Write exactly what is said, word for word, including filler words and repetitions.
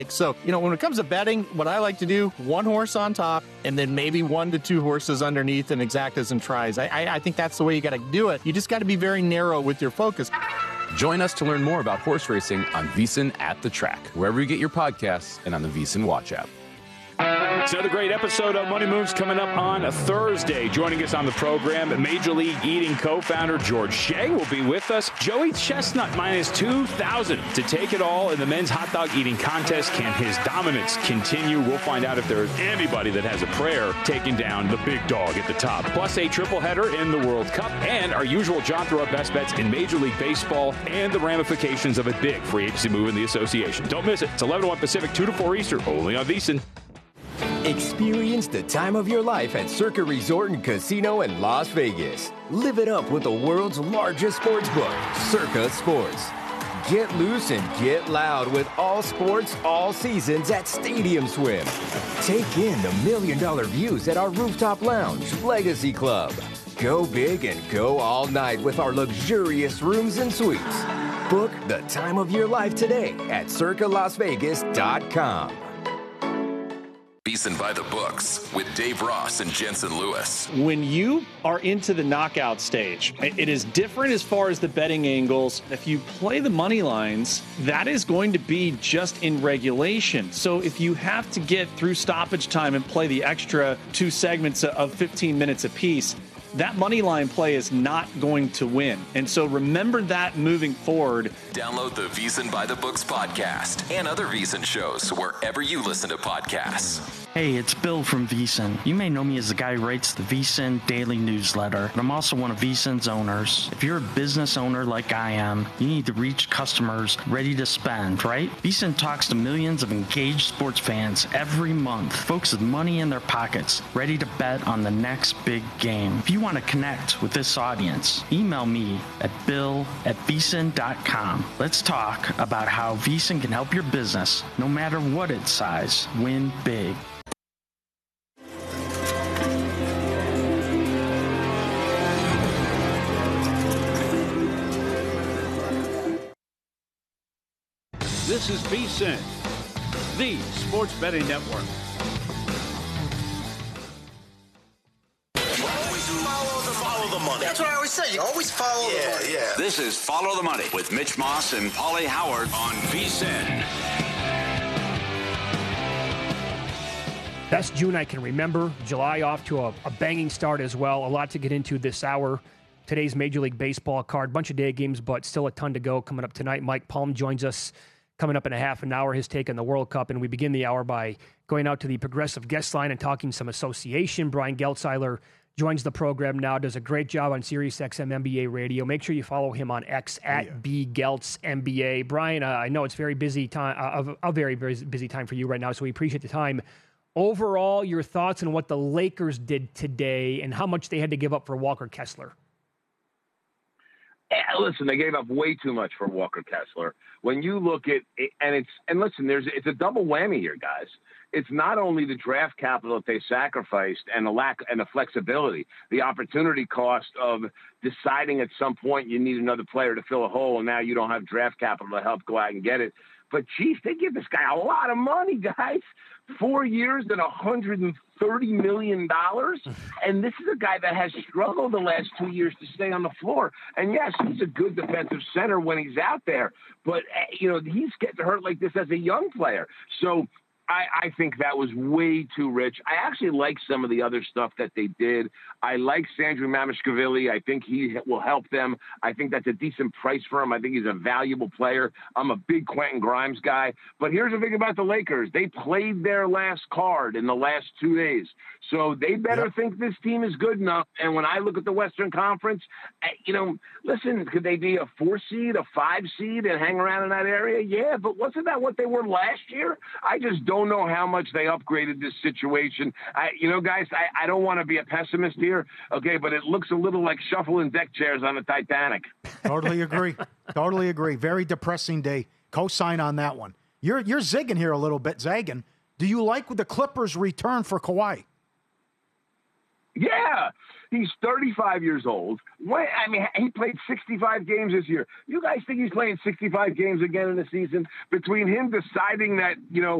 So, you know, when it comes to betting, what I like to do, one horse on top and then maybe one to two horses underneath and exactas and tries. I, I, I think that's the way you got to do it. You just got to be very narrow with your focus. Join us to learn more about horse racing on VEASAN at the Track, wherever you get your podcasts and on the VEASAN Watch app. It's another great episode of Money Moves coming up on a Thursday. Joining us on the program, Major League Eating co-founder George Shea will be with us. Joey Chestnut minus two thousand to take it all in the men's hot dog eating contest. Can his dominance continue? We'll find out if there's anybody that has a prayer taking down the big dog at the top. Plus a triple header in the World Cup and our usual John throw up best bets in Major League Baseball and the ramifications of a big free agency move in the association. Don't miss it. It's eleven to one Pacific, two to four Eastern, only on VEASAN. Experience the time of your life at Circa Resort and Casino in Las Vegas. Live it up with the world's largest sports book, Circa Sports. Get loose and get loud with all sports, all seasons at Stadium Swim. Take in the million dollar views at our rooftop lounge, Legacy Club. Go big and go all night with our luxurious rooms and suites. Book the time of your life today at circa las vegas dot com. VEASAN by the books with Dave Ross and Jensen Lewis. When you are into the knockout stage, it is different as far as the betting angles. If you play the money lines, that is going to be just in regulation. So if you have to get through stoppage time and play the extra two segments of fifteen minutes apiece, that money line play is not going to win. And so remember that moving forward. Download the VEASAN by the Books podcast and other VEASAN shows wherever you listen to podcasts. Hey, it's Bill from VEASAN. You may know me as the guy who writes the VEASAN Daily Newsletter, but I'm also one of VEASAN's owners. If you're a business owner like I am, you need to reach customers ready to spend, right? VEASAN talks to millions of engaged sports fans every month, folks with money in their pockets, ready to bet on the next big game. If you want to connect with this audience, email me at bill at veasan dot com. Let's talk about how VEASAN can help your business, no matter what its size, win big. This is VEASAN, the sports betting network. Follow the money. That's what I always say. You always follow yeah, the money. Yeah. This is Follow the Money with Mitch Moss and Paulie Howard on VEASAN. Best June I can remember. July off to a, a banging start as well. A lot to get into this hour. Today's Major League Baseball card. Bunch of day games, but still a ton to go coming up tonight. Mike Palm joins us coming up in a half an hour, his take on the World Cup. And we begin the hour by going out to the Progressive guest line and talking some association. Brian Geltzeiler joins the program now, does a great job on SiriusXM N B A Radio. Make sure you follow him on X at yeah. B Geltz N B A. Brian, uh, I know it's very busy time, uh, a, a very, very busy time for you right now, so we appreciate the time. Overall, your thoughts on what the Lakers did today and how much they had to give up for Walker Kessler? Yeah, listen, they gave up way too much for Walker Kessler. When you look at it, and it's and listen, there's it's a double whammy here, guys. It's not only the draft capital that they sacrificed and the lack and the flexibility, the opportunity cost of deciding at some point you need another player to fill a hole, and now you don't have draft capital to help go out and get it. But, geez, they give this guy a lot of money, guys. Four years and one hundred thirty million dollars. And this is a guy that has struggled the last two years to stay on the floor. And, yes, he's a good defensive center when he's out there. But, you know, he's getting hurt like this as a young player. So I, I think that was way too rich. I actually like some of the other stuff that they did. I like Sandro Mamishvili. I think he will help them. I think that's a decent price for him. I think he's a valuable player. I'm a big Quentin Grimes guy. But here's the thing about the Lakers. They played their last card in the last two days. So they better yep. think this team is good enough. And when I look at the Western Conference, you know, listen, could they be a four seed, a five seed, and hang around in that area? Yeah, but wasn't that what they were last year? I just don't know how much they upgraded this situation. I, you know, guys, I, I don't want to be a pessimist here, okay, but it looks a little like shuffling deck chairs on the Titanic. Totally agree. Totally agree. Very depressing day. Co-sign on that one. You're you're zigging here a little bit, zagging. Do you like the Clippers' return for Kawhi? Yeah, he's thirty-five years old. When, I mean, he played sixty-five games this year. You guys think he's playing sixty-five games again in the season? Between him deciding that, you know,